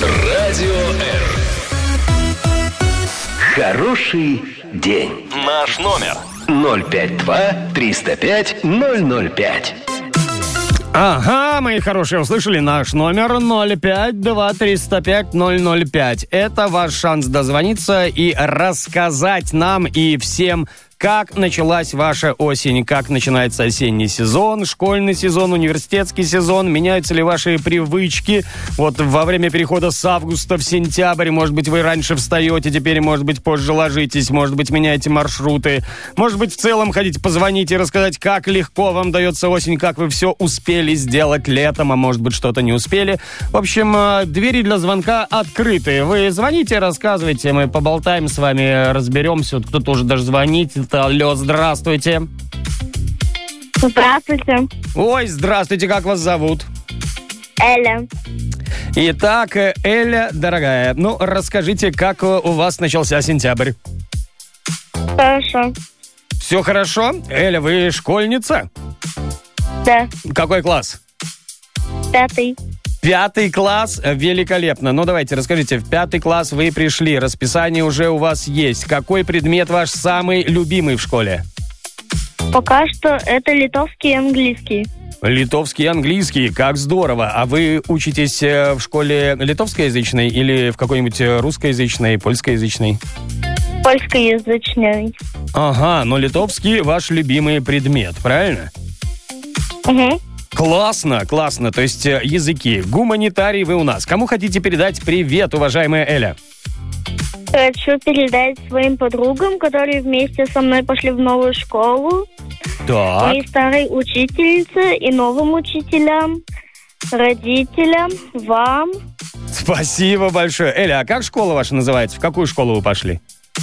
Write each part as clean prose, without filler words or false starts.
Радио Р. Хороший день. Наш номер 052-305-005. Ага, мои хорошие, услышали наш номер 052-305-005. Это ваш шанс дозвониться и рассказать нам и всем, как началась ваша осень, как начинается осенний сезон, школьный сезон, университетский сезон, меняются ли ваши привычки. Вот во время перехода с августа в сентябрь, может быть, вы раньше встаете, теперь, может быть, позже ложитесь, может быть, меняете маршруты, может быть, в целом хотите позвонить и рассказать, как легко вам дается осень, как вы все успели сделать летом, а может быть, что-то не успели. В общем, двери для звонка открыты. Вы звоните, рассказывайте, мы поболтаем с вами, разберемся. Вот кто-то уже даже звонит. Алло, здравствуйте. Здравствуйте. Ой, здравствуйте, как вас зовут? Эля. Итак, Эля, дорогая, ну, расскажите, как у вас начался сентябрь? Хорошо. Все хорошо? Эля, вы школьница? Да. Какой класс? 5. 5 класс, великолепно. Ну, давайте, расскажите, в 5 класс вы пришли, расписание уже у вас есть. Какой предмет ваш самый любимый в школе? Пока что это литовский и английский. Литовский и английский, как здорово. А вы учитесь в школе литовскоязычной или в какой-нибудь русскоязычной, польскоязычной? Польскоязычный. Ага, но литовский ваш любимый предмет, правильно? Угу. Классно, классно. То есть языки. Гуманитарий вы у нас. Кому хотите передать привет, уважаемая Эля? Хочу передать своим подругам, которые вместе со мной пошли в новую школу. Так. Моей старой учительнице и новым учителям, родителям, вам. Спасибо большое. Эля, а как школа ваша называется? В какую школу вы пошли?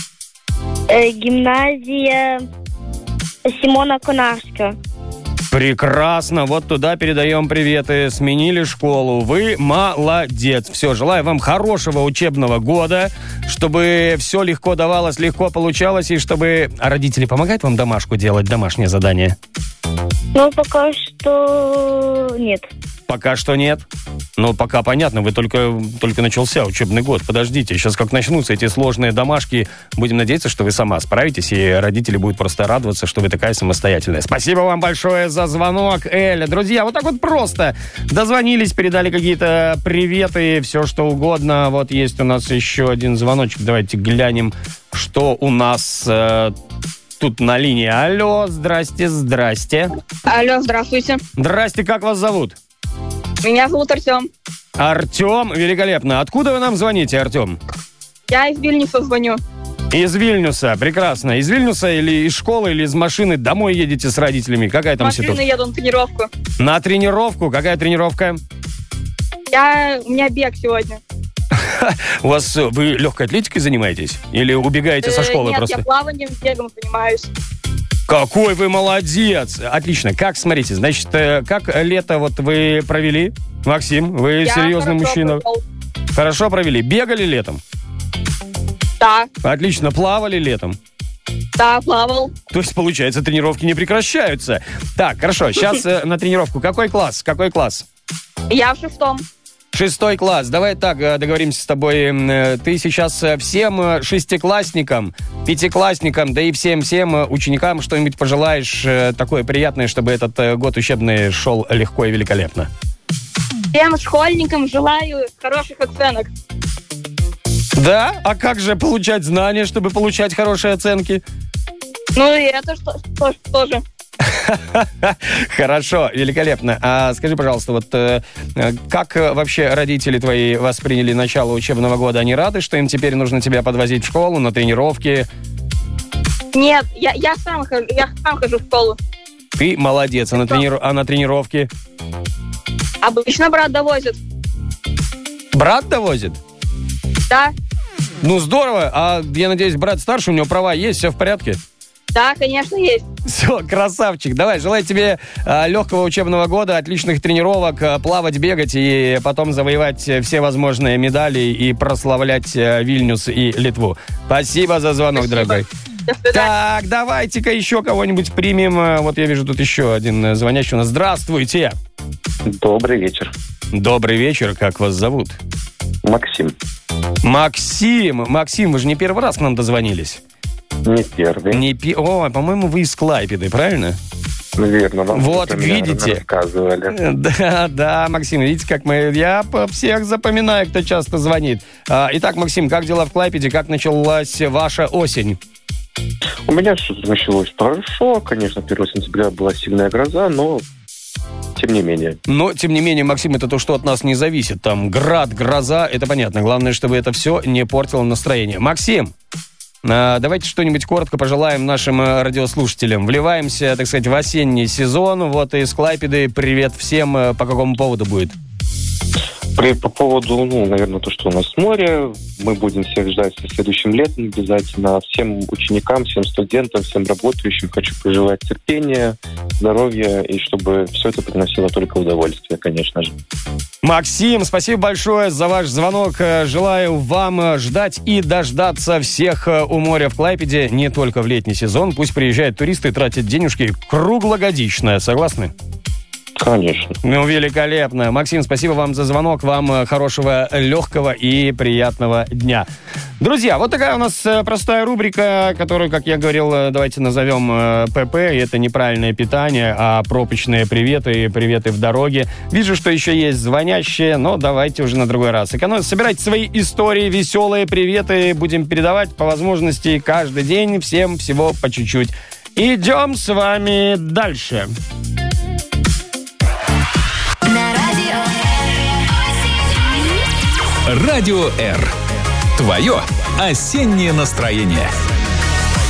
Гимназия Симона Конарска. Прекрасно, вот туда передаем приветы. Сменили школу. Вы молодец. Все, желаю вам хорошего учебного года, чтобы все легко давалось, легко получалось, и чтобы родители помогают вам домашку делать, домашнее задание? Ну, пока что нет. Пока что нет. Ну, пока понятно, вы только начался учебный год. Подождите, сейчас как начнутся эти сложные домашки, будем надеяться, что вы сама справитесь, и родители будут просто радоваться, что вы такая самостоятельная. Спасибо вам большое за звонок, Эля. Друзья, вот так вот просто дозвонились, передали какие-то приветы, все что угодно. Вот есть у нас еще один звоночек. Давайте глянем, что у нас тут на линии. Алло, здрасте, здрасте. Алло, здравствуйте. Здрасте, как вас зовут? Меня зовут Артем. Артем, великолепно. Откуда вы нам звоните, Артем? Я из Вильнюса звоню. Из Вильнюса, прекрасно. Из Вильнюса или из школы, или из машины домой едете с родителями? Какая там ситуация? Машины еду на тренировку. На тренировку? Какая тренировка? У меня бег сегодня. У вас вы легкой атлетикой занимаетесь? Или убегаете со школы нет, просто? Нет, я плаванием, бегом занимаюсь. Какой вы молодец! Отлично. Как, смотрите, значит, как лето вот вы провели? Максим, вы серьезный мужчина. Провел. Хорошо провели. Бегали летом? Да. Отлично. Плавали летом? Да, плавал. То есть, получается, тренировки не прекращаются. Так, хорошо. Сейчас на тренировку. Какой класс? Какой класс? Я в 6. 6 класс. Давай так договоримся с тобой. Ты сейчас всем шестиклассникам, пятиклассникам, да и всем ученикам что-нибудь пожелаешь такое приятное, чтобы этот год учебный шел легко и великолепно? Всем школьникам желаю хороших оценок. Да? А как же получать знания, чтобы получать хорошие оценки? Ну и это тоже. Хорошо, великолепно. А скажи, пожалуйста, вот как вообще родители твои восприняли начало учебного года? Они рады, что им теперь нужно тебя подвозить в школу, на тренировки? Нет, я сам хожу в школу. Ты молодец. А на тренировки? Обычно брат довозит. Брат довозит? Да. Ну, здорово. А я надеюсь, брат старше, у него права есть, все в порядке? Да, конечно, есть. Все, красавчик. Давай, желаю тебе легкого учебного года, отличных тренировок, плавать, бегать и потом завоевать все возможные медали и прославлять Вильнюс и Литву. Спасибо за звонок, Спасибо. дорогой. До свидания. Так, давайте-ка еще кого-нибудь примем. Вот я вижу тут еще один звонящий у нас. Здравствуйте. Добрый вечер. Добрый вечер. Как вас зовут? Максим, вы же не первый раз к нам дозвонились. Не первый. О, по-моему, вы из Клайпеды, правильно? Верно, вам вот, про видите. меня рассказывали. Да, Максим, видите, как я всех запоминаю, кто часто звонит. Итак, Максим, как дела в Клайпеде? Как началась ваша осень? У меня что-то началось хорошо. Конечно, 1 сентября была сильная гроза, но тем не менее. Но, тем не менее, Максим, это то, что от нас не зависит. Там град, гроза, это понятно. Главное, чтобы это все не портило настроение. Максим, давайте что-нибудь коротко пожелаем нашим радиослушателям. Вливаемся, так сказать, в осенний сезон. Вот из Клайпеды привет всем. По какому поводу будет? По поводу, наверное, то, что у нас море, мы будем всех ждать со следующим летом обязательно. Всем ученикам, всем студентам, всем работающим хочу пожелать терпения, здоровья, и чтобы все это приносило только удовольствие, конечно же. Максим, спасибо большое за ваш звонок. Желаю вам ждать и дождаться всех у моря в Клайпеде не только в летний сезон. Пусть приезжают туристы и тратят денежки круглогодично. Согласны? Конечно. Великолепно. Максим, спасибо вам за звонок. Вам хорошего, легкого и приятного дня. Друзья, вот такая у нас простая рубрика, которую, как я говорил, давайте назовем ПП. Это неправильное питание, а пропущенные приветы в дороге. Вижу, что еще есть звонящие, но давайте уже на другой раз. Собирайте свои истории, веселые приветы. Будем передавать по возможности каждый день. Всем всего по чуть-чуть. Идем с вами дальше. Радио R. Твое осеннее настроение.